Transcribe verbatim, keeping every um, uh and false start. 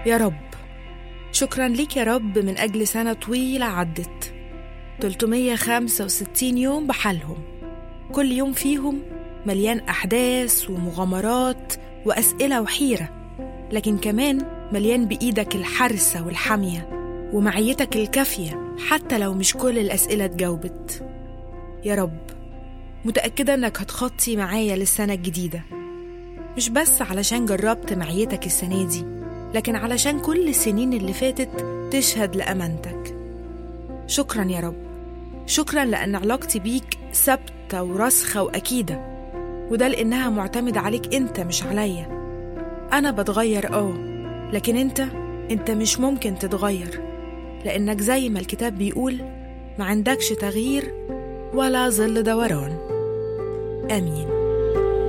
يا رب، شكرا ليك يا رب من أجل سنة طويلة عدت، ثلاثمية وخمسة وستين يوم بحالهم، كل يوم فيهم مليان أحداث ومغامرات وأسئلة وحيرة، لكن كمان مليان بإيدك الحرسة والحامية ومعيتك الكافية حتى لو مش كل الأسئلة اتجاوبت. يا رب، متأكدة أنك هتخطي معايا للسنة الجديدة، مش بس علشان جربت معيتك السنة دي، لكن علشان كل السنين اللي فاتت تشهد لأمانتك. شكرا يا رب، شكرا لأن علاقتي بيك ثابتة وراسخة وأكيدة، وده لأنها معتمدة عليك أنت مش عليا. أنا بتغير آه لكن أنت أنت مش ممكن تتغير، لأنك زي ما الكتاب بيقول ما عندكش تغيير ولا ظل دوران. آمين.